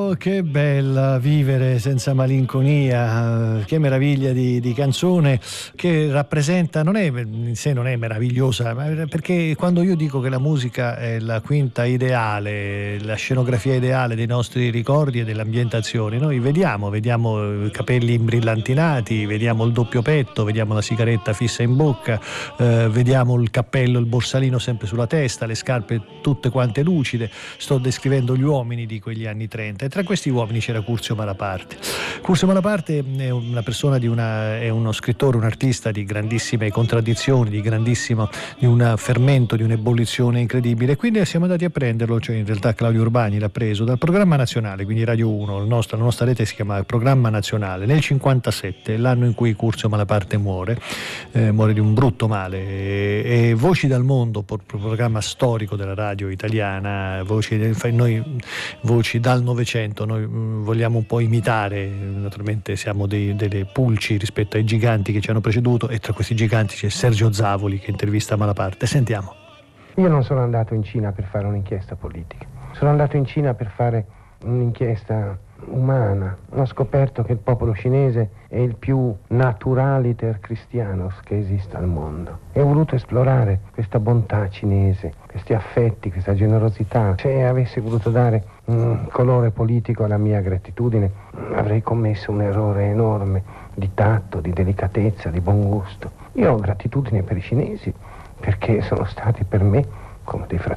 Oh, che bella vivere senza malinconia, che meraviglia di canzone, che rappresenta, non è in sé, non è meravigliosa, ma perché quando io dico che la musica è la quinta ideale, la scenografia ideale dei nostri ricordi e delle ambientazioni, noi vediamo i capelli imbrillantinati, vediamo il doppio petto, vediamo la sigaretta fissa in bocca, vediamo il cappello, il borsalino sempre sulla testa, le scarpe tutte quante lucide. Sto descrivendo gli uomini di quegli anni 30 e tra questi uomini c'era Curzio Malaparte. Curzio Malaparte è una persona è uno scrittore, un artista di grandissime contraddizioni, di un fermento, di un'ebollizione incredibile. Quindi siamo andati a prenderlo, cioè in realtà Claudio Urbani l'ha preso dal programma nazionale, quindi Radio 1, la nostra rete si chiama Programma Nazionale, nel 57, l'anno in cui Curzio Malaparte muore di un brutto male, e Voci dal Mondo, programma storico della radio italiana, voci dal Novecento, noi vogliamo un po' imitare, naturalmente siamo delle pulci rispetto ai giganti che ci hanno preceduto, e tra questi giganti c'è Sergio Zavoli che intervista Malaparte. Sentiamo. Io non sono andato in Cina per fare un'inchiesta politica, sono andato in Cina per fare un'inchiesta umana. Ho scoperto che il popolo cinese è il più naturaliter Christianos che esista al mondo, e ho voluto esplorare questa bontà cinese, questi affetti, questa generosità. Se avessi voluto dare un colore politico alla mia gratitudine, avrei commesso un errore enorme di tatto, di delicatezza, di buon gusto. Io ho gratitudine per i cinesi perché sono stati per me come dei fratelli.